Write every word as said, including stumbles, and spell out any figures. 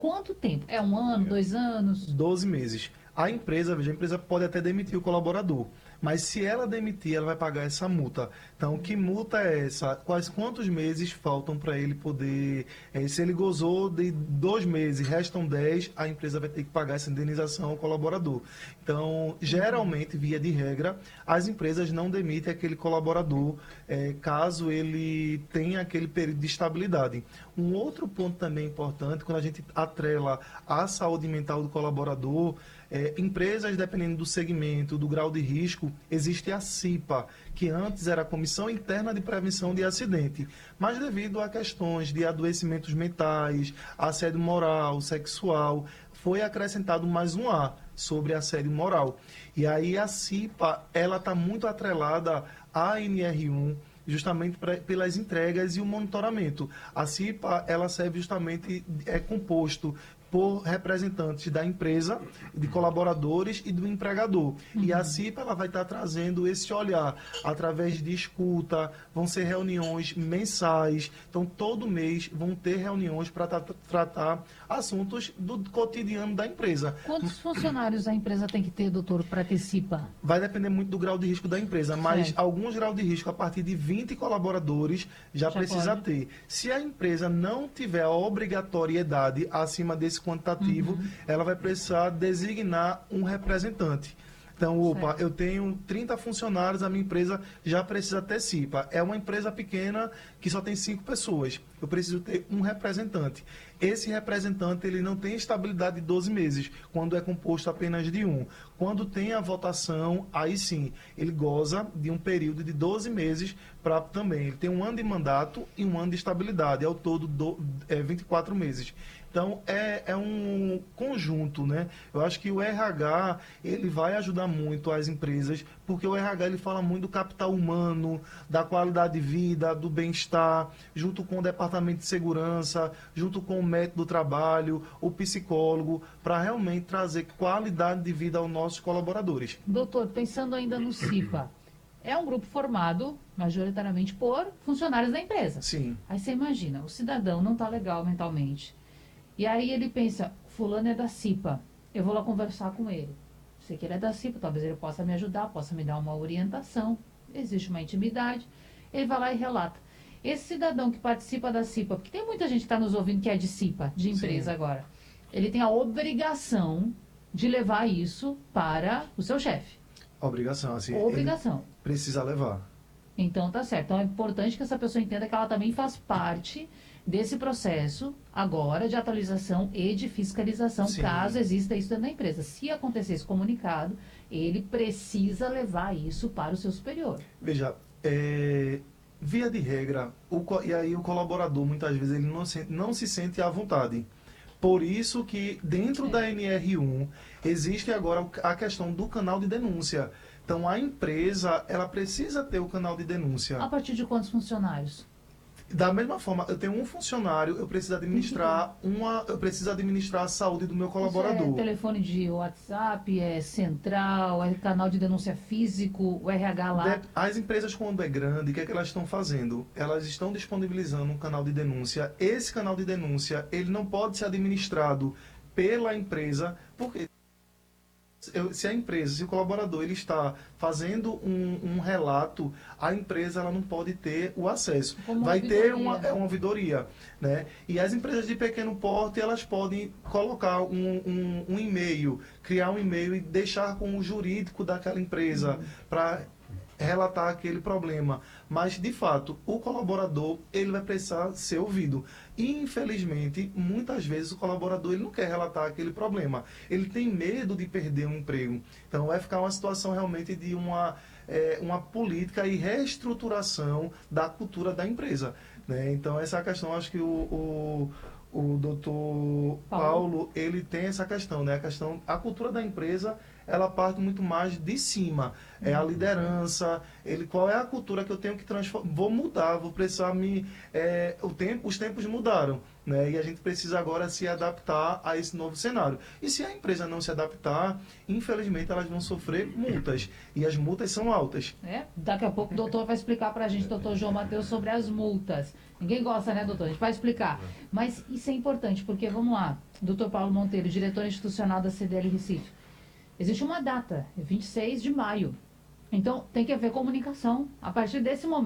Quanto tempo? É um ano, dois anos? doze meses. A empresa, veja, a empresa pode até demitir o colaborador, mas se ela demitir, ela vai pagar essa multa. Então, que multa é essa? Quais quantos meses faltam para ele poder... eh, se ele gozou de dois meses, restam dez, a empresa vai ter que pagar essa indenização ao colaborador. Então, geralmente, via de regra, as empresas não demitem aquele colaborador eh, caso ele tenha aquele período de estabilidade. Um outro ponto também importante, quando a gente atrela a saúde mental do colaborador, é, empresas, dependendo do segmento, do grau de risco, existe a CIPA, que antes era a Comissão Interna de Prevenção de Acidente, mas devido a questões de adoecimentos mentais, assédio moral, sexual, foi acrescentado mais um A sobre assédio moral. E aí a CIPA, ela está muito atrelada à N R um, justamente pra, pelas entregas e o monitoramento. A CIPA, ela serve justamente, é composto por representantes da empresa, de colaboradores e do empregador. Uhum. E a CIPA, ela vai estar trazendo esse olhar através de escuta, vão ser reuniões mensais, então todo mês vão ter reuniões para tratar assuntos do cotidiano da empresa. Quantos funcionários a empresa tem que ter, doutor, para ter CIPA? Vai depender muito do grau de risco da empresa, mas certo. alguns graus de risco, a partir de vinte colaboradores, já, já precisa pode. ter. Se a empresa não tiver a obrigatoriedade acima desse quantitativo, uhum. ela vai precisar designar um representante. Então, opa, certo. eu tenho trinta funcionários, a minha empresa já precisa ter CIPA. É uma empresa pequena que só tem cinco pessoas. Eu preciso ter um representante. Esse representante, ele não tem estabilidade de doze meses, quando é composto apenas de um. Quando tem a votação, aí sim, ele goza de um período de doze meses para também. Ele tem um ano de mandato e um ano de estabilidade, ao todo do, é, vinte e quatro meses. Então, é, é um conjunto, né? Eu acho que o R H, ele vai ajudar muito as empresas, porque o R H, ele fala muito do capital humano, da qualidade de vida, do bem-estar, junto com o departamento de segurança, junto com o médico do trabalho, o psicólogo, para realmente trazer qualidade de vida aos nossos colaboradores. Doutor, pensando ainda no CIPA, é um grupo formado, majoritariamente, por funcionários da empresa. Sim. Aí você imagina, o cidadão não está legal mentalmente. E aí ele pensa, fulano é da CIPA, eu vou lá conversar com ele. Sei que ele é da CIPA, talvez ele possa me ajudar, possa me dar uma orientação. Existe uma intimidade. Ele vai lá e relata. Esse cidadão que participa da CIPA, porque tem muita gente que está nos ouvindo que é de CIPA, de empresa Sim. agora, ele tem a obrigação de levar isso para o seu chefe. Obrigação, assim. Obrigação. Precisa levar. Então tá certo. Então é importante que essa pessoa entenda que ela também faz parte desse processo agora de atualização e de fiscalização, Sim. caso exista isso dentro da empresa. Se acontecer esse comunicado, ele precisa levar isso para o seu superior. Veja, é, via de regra, o, e aí o colaborador, muitas vezes, ele não, sente, não se sente à vontade. Por isso que dentro é. da N R um existe agora a questão do canal de denúncia. Então a empresa, ela precisa ter o canal de denúncia. A partir de quantos funcionários? Da mesma forma, eu tenho um funcionário, eu preciso administrar uma, eu preciso administrar a saúde do meu colaborador. Isso é telefone de WhatsApp, é central, é canal de denúncia físico, o R H lá. De, as empresas, quando é grande, o que é que elas estão fazendo? Elas estão disponibilizando um canal de denúncia. Esse canal de denúncia, ele não pode ser administrado pela empresa, porque se a empresa, se o colaborador ele está fazendo um, um relato, a empresa ela não pode ter o acesso. Como Vai ouvidoria. ter uma, é uma ouvidoria. Né? E as empresas de pequeno porte, elas podem colocar um, um, um e-mail, criar um e-mail e deixar com o jurídico daquela empresa uhum. para relatar aquele problema. Mas, de fato, o colaborador ele vai precisar ser ouvido. E, infelizmente, muitas vezes o colaborador ele não quer relatar aquele problema. Ele tem medo de perder um emprego. Então, vai ficar uma situação realmente de uma, é, uma política e reestruturação da cultura da empresa. Né? Então, essa é a questão, acho que o... o O doutor Paulo. Paulo, ele tem essa questão, né? A questão, a cultura da empresa, ela parte muito mais de cima. É a liderança, ele, qual é a cultura que eu tenho que transformar? Vou mudar, vou precisar me... É, o tempo, os tempos mudaram, né? E a gente precisa agora se adaptar a esse novo cenário. E se a empresa não se adaptar, infelizmente elas vão sofrer multas. E as multas são altas. É? Daqui a pouco o doutor vai explicar para a gente, doutor João Mateus, sobre as multas. Ninguém gosta, né, doutor? A gente vai explicar. Mas isso é importante, porque, vamos lá, doutor Paulo Monteiro, diretor institucional da C D L Recife. Existe uma data, vinte e seis de maio. Então, tem que haver comunicação. A partir desse momento,